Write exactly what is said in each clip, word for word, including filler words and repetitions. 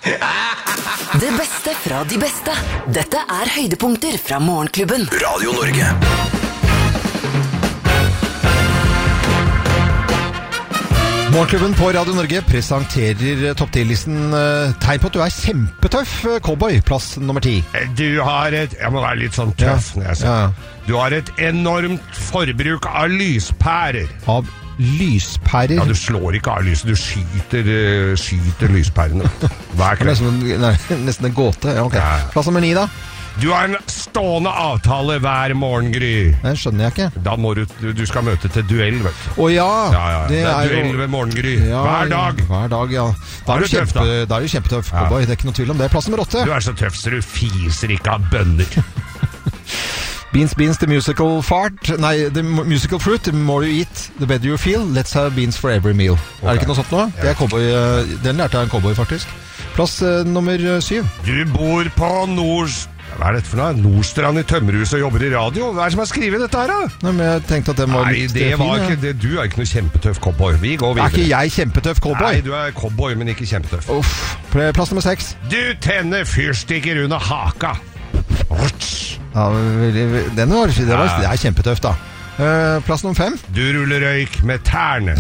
Det beste fra de beste. Dette er høydepunkter fra Morgenklubben. Radio Norge. Morgenklubben på Radio Norge presenterer topp ti-listen tegn på at du er kjempetøff cowboy, plass nummer ti. Du har et, jeg må være litt sånn tøff når jeg sier. Ja. Du har et enormt forbruk av lyspærer. Av lyspærer? Ja, du slår ikke av lyset, du skyter, uh, skyter lyspærene. Hver kveld. Nesten, nei, nesten en gåte, ja, ok. Ja. Plass nummer ni da? Du har en stående avtale hver morgen, Gry. Det skjønner jeg ikke. Da må du, du skal møte til duell, vet du. Å ja, ja, ja. Det, det er, er duell jo... ved morgen, Gry. Ja, hver dag. Hver dag, ja. Da er, er, du kjempe, tøff, da. Da er du kjempetøff, cowboy. Ja. Det er ikke noe tvil om det. Plass nummer åtte. Du er så tøff, så du fiser ikke av bønner. Beans, beans, the musical fart. Nei, the musical fruit. The more you eat, the better you feel. Let's have beans for every meal. Okay. Er det ikke noe sånt nå? Ja. Det er cowboy, den lærte jeg en cowboy, faktisk. Plass uh, nummer syv. Du bor på Nords... Hva er dette for noe? Nordstrand i Tømmerhuset og jobber i radio. Hva er det som har skrivet dette her, da? Nei, men jeg tenkte at det var Nei, litt det fin, var ja. ikke det. Du er ikke noe kjempetøff cowboy. Vi går videre. Er ikke jeg kjempetøff cowboy? Nei, du er cowboy, men ikke kjempetøff. Uff. Plass nummer seks. Du tenner fyrstikker under haka. Ja, den var, det, var, det er kjempetøft, da. Uh, plass nummer fem. Du ruller røyk med tærne.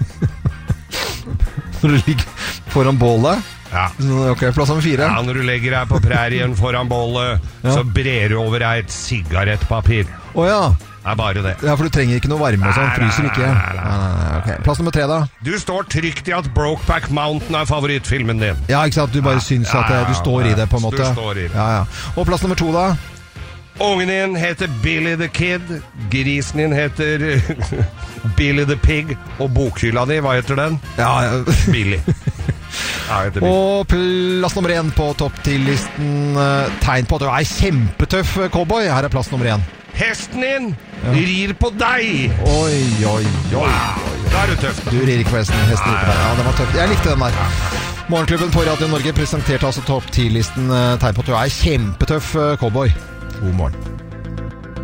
Når du ligger foran bålet. Ja. Ok, plass nummer fire. Ja, når du legger deg på prærien foran bålet, ja. Så brer du over deg et sigarettpapir. Å ja. Det er bare det. Ja, for du trenger ikke noe varme og sånn. Fryser ikke. Nei, nei, nei. Okay. Plass nummer tre, da. Du står trygt i at Brokeback Mountain er favorittfilmen din. Ja, ikke sant? Du bare ja. syns at ja, ja, du står i det, på en måte. Du står i det. Ja, ja. Og plass nummer to, da. Ungen din heter Billy the Kid. Grisen din heter Billy the Pig. Og bokhylla di, hva heter den? Ja, ja. Billy. Ja, og plass nummer én på topp ti-listen. Tegn på at du er kjempetøff cowboy. Her er plass nummer én. Hesten din ja. rir på deg. Oi, oi, oi, wow. Da er du tøff. Du rir ikke på hesten. Hesten rir på deg. Ja, den var tøff. Jeg likte den der. Morgenklubben på Radio Norge presenterte altså topp ti-listen. Tegn på at du er kjempetøff cowboy. God morgen.